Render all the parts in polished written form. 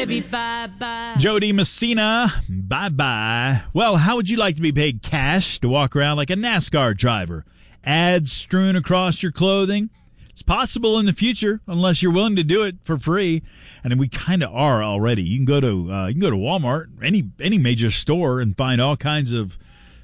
baby, bye-bye. Jody Messina, bye-bye. Well, how would you like to be paid cash to walk around like a NASCAR driver? Ads strewn across your clothing? It's possible in the future, unless you're willing to do it for free. And we kind of are already. You can go to Walmart, any major store, and find all kinds of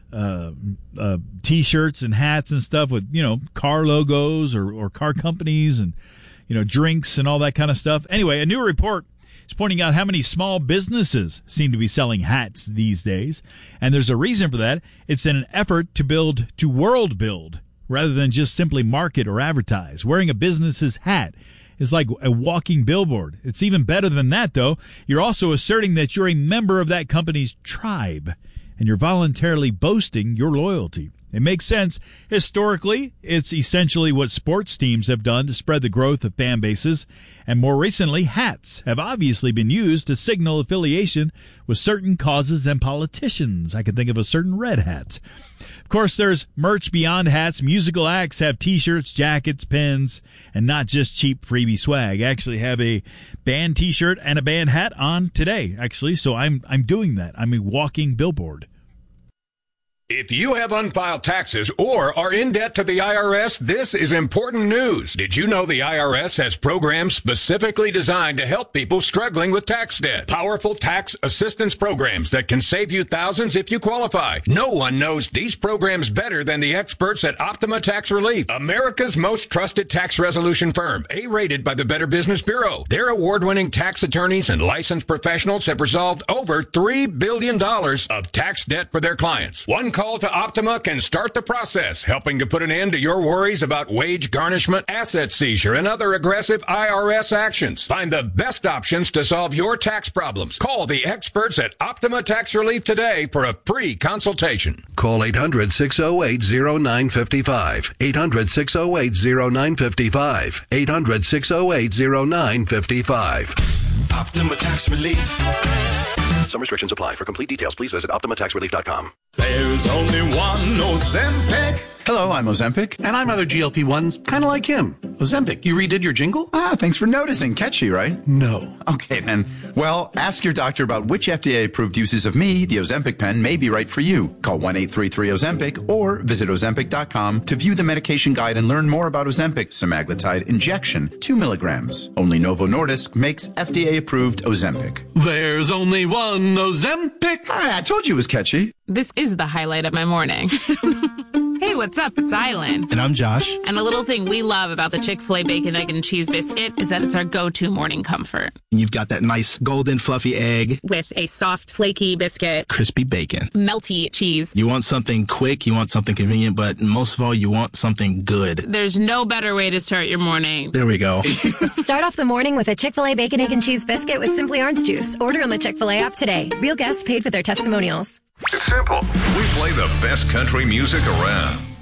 T-shirts and hats and stuff with car logos or car companies and drinks and all that kind of stuff. Anyway, a new report is pointing out how many small businesses seem to be selling hats these days, and there's a reason for that. It's in an effort to world build rather than just simply market or advertise. Wearing a business's hat is like a walking billboard. It's even better than that, though. You're also asserting that you're a member of that company's tribe, and you're voluntarily boasting your loyalty. It makes sense. Historically, it's essentially what sports teams have done to spread the growth of fan bases, and more recently, hats have obviously been used to signal affiliation with certain causes and politicians. I can think of a certain red hat. Of course, there's merch beyond hats. Musical acts have T-shirts, jackets, pins, and not just cheap freebie swag. I actually have a band T-shirt and a band hat on today, actually, so I'm doing that. I'm a walking billboard. If you have unfiled taxes or are in debt to the IRS, this is important news. Did you know the IRS has programs specifically designed to help people struggling with tax debt? Powerful tax assistance programs that can save you thousands if you qualify. No one knows these programs better than the experts at Optima Tax Relief, America's most trusted tax resolution firm, A-rated by the Better Business Bureau. Their award-winning tax attorneys and licensed professionals have resolved over $3 billion of tax debt for their clients. One call to Optima can start the process, helping to put an end to your worries about wage garnishment, asset seizure, and other aggressive IRS actions. Find the best options to solve your tax problems. Call the experts at Optima Tax Relief today for a free consultation. Call 800-608-0955. 800-608-0955. 800-608-0955. Optima Tax Relief. Some restrictions apply. For complete details, please visit OptimaTaxRelief.com. There's only one Ozempic. Hello, I'm Ozempic, and I'm other GLP-1s, kind of like him. Ozempic, you redid your jingle? Thanks for noticing. Catchy, right? No. Okay, then. Well, ask your doctor about which FDA-approved uses of me, the Ozempic pen, may be right for you. Call 1-833-OZEMPIC or visit Ozempic.com to view the medication guide and learn more about Ozempic semaglutide injection, 2 milligrams. Only Novo Nordisk makes FDA-approved Ozempic. There's only one Ozempic. I told you it was catchy. This is the highlight of my morning. Hey, what's up? It's Island. And I'm Josh. And a little thing we love about the Chick-fil-A Bacon, Egg, and Cheese Biscuit is that it's our go-to morning comfort. You've got that nice golden fluffy egg. With a soft, flaky biscuit. Crispy bacon. Melty cheese. You want something quick, you want something convenient, but most of all, you want something good. There's no better way to start your morning. There we go. Start off the morning with a Chick-fil-A Bacon, Egg, and Cheese Biscuit with Simply Orange Juice. Order on the Chick-fil-A app today. Real guests paid for their testimonials. It's simple. We play the best country music around.